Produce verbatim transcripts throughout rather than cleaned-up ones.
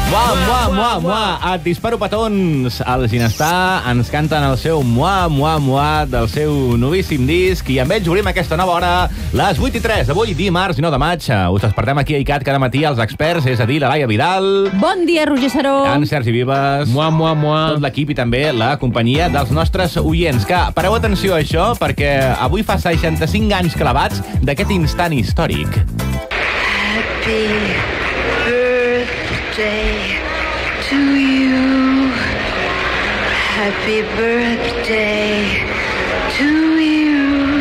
Mua, mua, mua, mua. Et disparo petons. El Ginestar ens canten el seu mua, mua, mua del seu novíssim disc i amb ells obrim aquesta nova hora, les vuit i tres d'avui, dimarts dinou de maig. Us despertem aquí a ICAT cada matí els experts, és a dir, la Laia Vidal. Bon dia, Roger Saró. En Sergi Vives. Mua, mua, mua. Tot l'equip i també la companyia dels nostres oients. Que pareu atenció a això, perquè avui fa seixanta-cinc anys clavats d'aquest instant històric. Happy birthday to you. Happy birthday to you.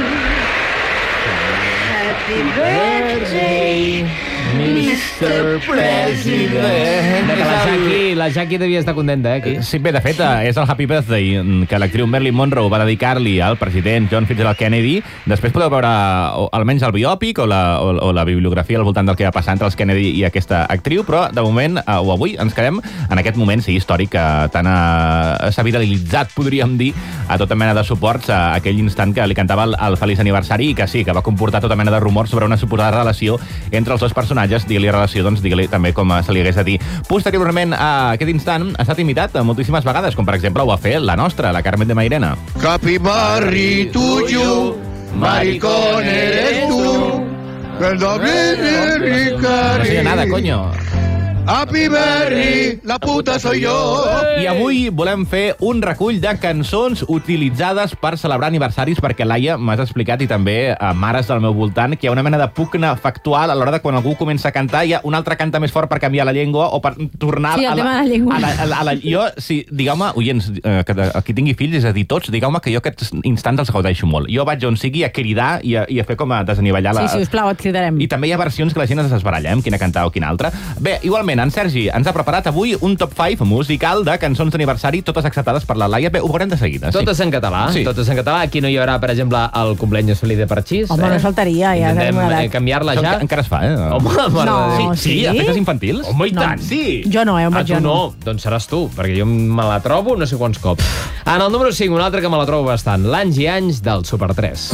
Happy birthday, mister President. Que la Jackie, la Jackie devia estar contenta, eh, aquí. Sí, bé, de fet, és el Happy Birthday que l'actriu Marilyn Monroe va dedicar-li al president John Fitzgerald Kennedy. Després podeu veure o, almenys el biòpic o la, o, o la bibliografia al voltant del que va passar entre els Kennedy i aquesta actriu, però de moment, eh, o avui, ens quedem en aquest moment, sí, històric, que tant eh, s'ha viralitzat, podríem dir, a tota mena de suports a aquell instant que li cantava el, el feliç aniversari i que sí, que va comportar tota mena de rumors sobre una suposada relació entre els dos personatges, digue-li relació, doncs digue-li també com se li hagués de dir. Posteriorment a aquest instant ha estat imitat moltíssimes vegades, com per exemple ho va fer la nostra, la Carmen de Mairena. Happy Barry tuyo, maricón eres tú. No sé nada, coño. Happy Berry, la puta soy yo. I avui volem fer un recull de cançons utilitzades per celebrar aniversaris, perquè, Laia, m'has explicat, i també a mares del meu voltant, que hi ha una mena de pugna factual a l'hora de quan algú comença a cantar, hi ha un altre canta més fort per canviar la llengua o per tornar... Sí, el a la, tema de la llengua. A la, a la, a la, jo, sí, digueu-me, oients, eh, que de, qui tingui fills, és a dir, tots, digueu-me que jo aquests instants els gaudeixo molt. Jo vaig on sigui a cridar i a, i a fer com a desanivellar la... Sí, sisplau, et cridarem. I també hi ha versions que la gent es desbaralla, eh, quina cantar o quina altra. Bé, igualment, en Sergi ens ha preparat avui un top cinc musical de cançons d'aniversari, totes acceptades per la Laia. Bé, ho veurem de seguida. Sí. Totes en català. Sí. Totes en català. Aquí no hi haurà, per exemple, el cumpleaños feliz de Parchís. Home, eh? no faltaria, ja tenim una Intentem edat. canviar-la ja. Encara es fa, eh? Home, mare No, de Déu. Sí, sí, sí? a festes infantils. Home, i No. tant. Sí. Jo no, eh, home, A tu jo no. Doncs seràs tu, perquè jo me la trobo no sé quants cops. En el número cinc, un altre que me la trobo bastant. L'Anys i anys del Super tres.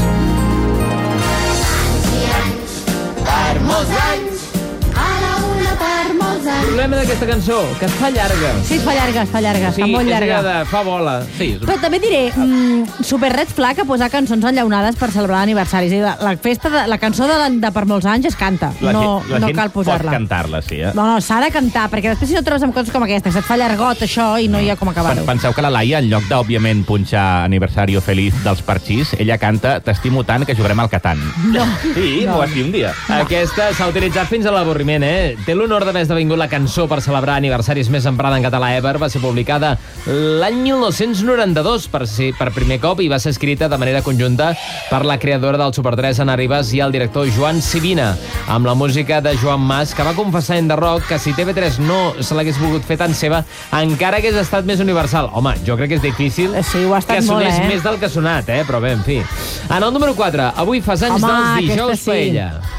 Per molts anys, a la una per molts El anys. problema d'aquesta cançó, que es fa llarga. Sí, es fa llarga, es fa llarga, es fa molt és llarga. allò de fa bola. Sí, Però també diré, mm, super red flag a posar cançons enllaunades per celebrar aniversaris. La, la festa de, la cançó de, de per molts anys es canta, la no, gent, la no gent cal posar-la. pot cantar-la, sí, eh? No, no, s'ha de cantar, perquè després si no et trobes amb coses com aquesta, se't fa llargot això i no hi ha com acabar-ho. Penseu que la Laia, en lloc d'òbviament punxar aniversari o feliç dels Parchís, ella canta T'estimo tant que jugarem al Catan. No. Sí, No. m'ho vas dir un dia. Aquesta s'ha utilitzat fins a l'avorriment, eh? Té l'honor d'haver esdevingut la cançó per celebrar aniversaris més emprada en català ever. Va ser publicada l'any mil nou-cents noranta-dos per, ser, per primer cop i va ser escrita de manera conjunta per la creadora del Super tres, Ana Ribas, i el director Joan Sibina, amb la música de Joan Mas, que va confessar en The Rock que si T V tres no se l'hagués volgut fer tan seva, encara hagués estat més universal. Home, jo crec que és difícil Sí, ho ha estat que molt, sonés eh? més del que ha sonat, eh? Però bé, en fi. En el número quatre, avui fas anys Home, dels aquesta dijous sí. paella.